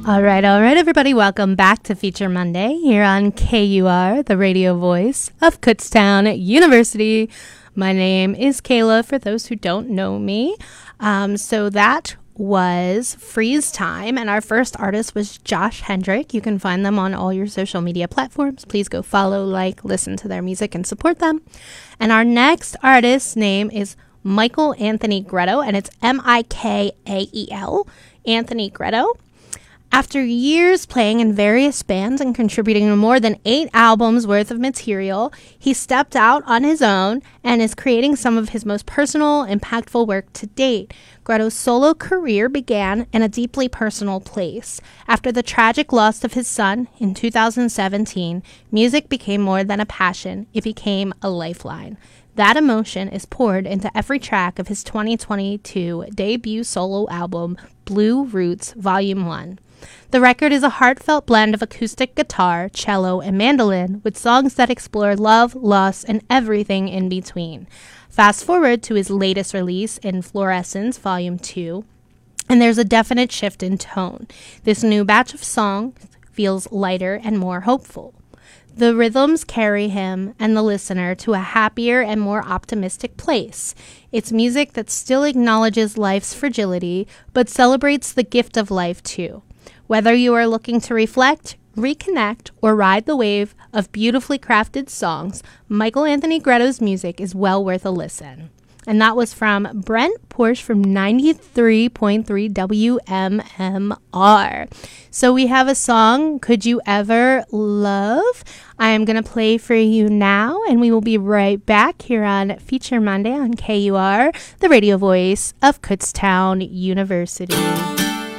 All right, everybody. Welcome back to Feature Monday here on KUR, the radio voice of Kutztown University. My name is Kayla, for those who don't know me. So that was Freeze Time, and our first artist was Josh Hendrick. You can find them on all your social media platforms. Please go follow, like, listen to their music, and support them. And our next artist's name is Michael Anthony Gretto, and it's Mikael Anthony Gretto. After years playing in various bands and contributing to more than 8 albums worth of material, he stepped out on his own and is creating some of his most personal, impactful work to date. Gretto's solo career began in a deeply personal place. After the tragic loss of his son in 2017, music became more than a passion. It became a lifeline. That emotion is poured into every track of his 2022 debut solo album, Blue Roots Volume 1. The record is a heartfelt blend of acoustic guitar, cello, and mandolin, with songs that explore love, loss, and everything in between. Fast forward to his latest release in Fluorescence Volume 2, and there's a definite shift in tone. This new batch of songs feels lighter and more hopeful. The rhythms carry him and the listener to a happier and more optimistic place. It's music that still acknowledges life's fragility, but celebrates the gift of life too. Whether you are looking to reflect, reconnect, or ride the wave of beautifully crafted songs, Michael Anthony Gretto's music is well worth a listen. And that was from Brent Porsche from 93.3 WMMR. So we have a song, Could You Ever Love? I am going to play for you now, and we will be right back here on Feature Monday on KUR, the radio voice of Kutztown University.